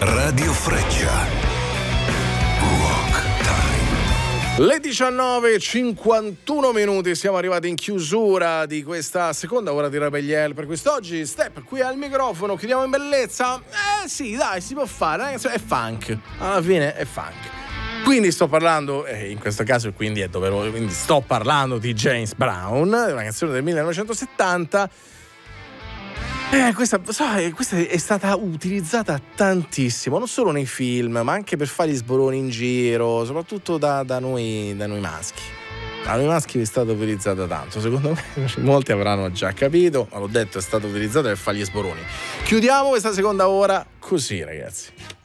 Radio Freccia. Le 19:51, siamo arrivati in chiusura di questa seconda ora di Rebelliel per quest'oggi. Step qui al microfono, chiudiamo in bellezza? Sì, dai, si può fare, è funk, alla fine è funk. Quindi sto parlando, in questo caso quindi è doveroso, quindi sto parlando di James Brown, una canzone del 1970. Questa è stata utilizzata tantissimo, non solo nei film, ma anche per fare gli sboroni in giro, soprattutto da noi maschi. Da noi maschi è stata utilizzata tanto, secondo me molti avranno già capito, ma l'ho detto, è stata utilizzata per fare gli sboroni. Chiudiamo questa seconda ora così, ragazzi.